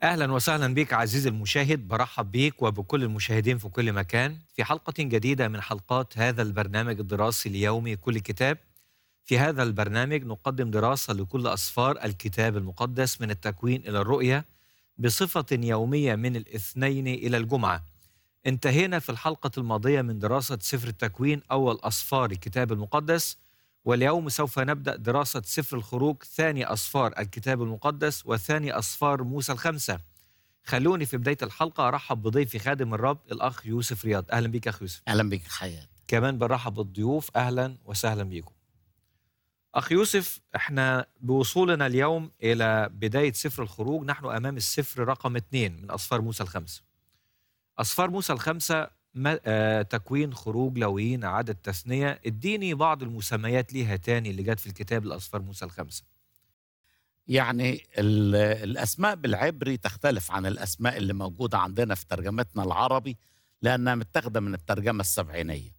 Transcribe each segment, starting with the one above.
أهلا وسهلا بك عزيزي المشاهد، برحب بك وبكل المشاهدين في كل مكان في حلقة جديدة من حلقات هذا البرنامج الدراسي اليومي كل كتاب. في هذا البرنامج نقدم دراسة لكل أسفار الكتاب المقدس من التكوين إلى الرؤية بصفة يومية من الاثنين إلى الجمعة. انتهينا في الحلقة الماضية من دراسة سفر التكوين أول أسفار الكتاب المقدس، واليوم سوف نبدأ دراسة سفر الخروج ثاني أسفار الكتاب المقدس وثاني أسفار موسى الخمسة. خلوني في بداية الحلقة أرحب بضيفي خادم الرب الأخ يوسف رياض. أهلا بك أخ يوسف. أهلا بك حياة. كمان برحب بالضيوف، أهلا وسهلا بكم. أخ يوسف، احنا بوصولنا اليوم إلى بداية سفر الخروج نحن أمام السفر رقم 2 من أسفار موسى الخمسة. أسفار موسى الخمسة تكوين، خروج، لاويين، عدد، تثنية. اديني بعض المسميات ليها تاني اللي جت في الكتاب لأسفار موسى الخمسة. يعني الأسماء بالعبري تختلف عن الأسماء اللي موجودة عندنا في ترجمتنا العربي، لأنها متاخدة من الترجمة السبعينية.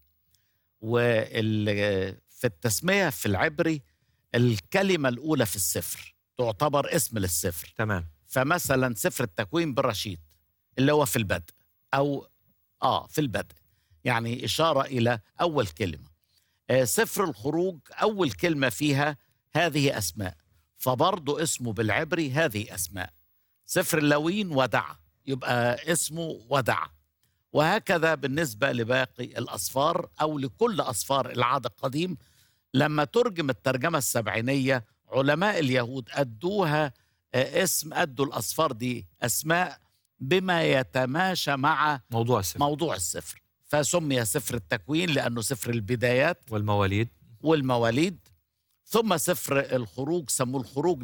وفي التسمية في العبري الكلمة الأولى في السفر تعتبر اسم للسفر. تمام. فمثلا سفر التكوين برشيد اللي هو في البدء، أو في البدء، يعني إشارة إلى أول كلمة. سفر الخروج أول كلمة فيها هذه أسماء، فبرضه اسمه بالعبري هذه أسماء. سفر اللاويين ودع، يبقى اسمه ودع. وهكذا بالنسبة لباقي الأسفار أو لكل أسفار العهد القديم. لما ترجم الترجمة السبعينية علماء اليهود أدوها أدوا الأسفار دي أسماء بما يتماشى مع موضوع السفر. فسمي سفر التكوين لأنه سفر البدايات والمواليد. ثم سفر الخروج سموه الخروج